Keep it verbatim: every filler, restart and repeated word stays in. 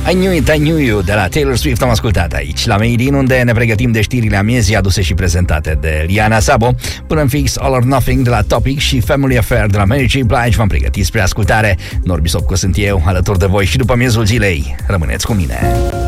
I Knew It, I Knew You de la Taylor Swift am ascultat aici la Made In, unde ne pregătim de știrile amiezii aduse și prezentate de Liana Sabo. Până în fix All or Nothing de la Topic și Family Affair de la Mary J. Blige v-am pregătit spre ascultare. Norbi Sopco sunt eu, alături de voi și după miezul zilei. Rămâneți cu mine.